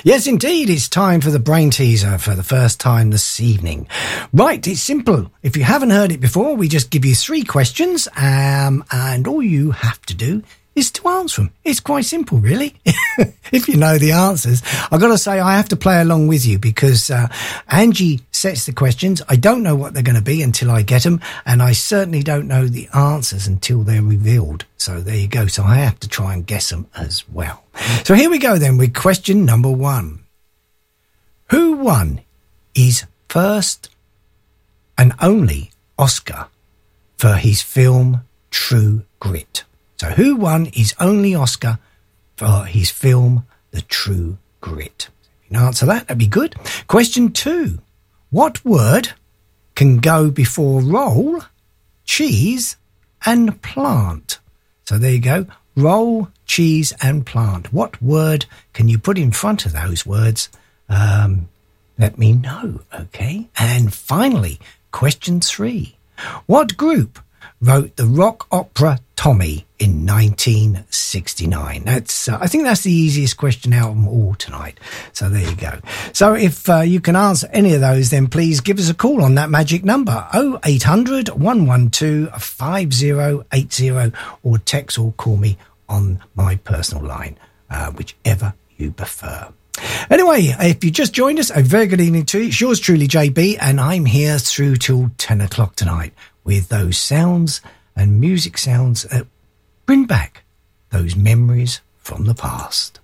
Yes, indeed, it's time for the brain teaser for the first time this evening. Right, it's simple. If you haven't heard it before, we just give you 3 questions, and all you have to do is to answer them. It's quite simple, really. If you know the answers. I've got to say, I have to play along with you because Angie sets the questions. I don't know what they're going to be until I get them, and I certainly don't know the answers until they're revealed. So there you go. So I have to try and guess them as well. So here we go then with question number 1. Who won his first and only Oscar for his film True Grit? So who won his only Oscar for his film, The True Grit? If you can answer that, that'd be good. Question 2. What word can go before roll, cheese and plant? So there you go. Roll, cheese and plant. What word can you put in front of those words? Let me know, okay? And finally, question 3. What group wrote the rock opera Tommy in 1969? That's I think that's the easiest question out of them all tonight. So there you go. So if you can answer any of those, then please give us a call on that magic number 0800 112 5080, or text or call me on my personal line, whichever you prefer. Anyway, if you just joined us, a very good evening to you. It's yours truly, JB, and I'm here through till 10 o'clock tonight with those sounds and music sounds that bring back those memories from the past.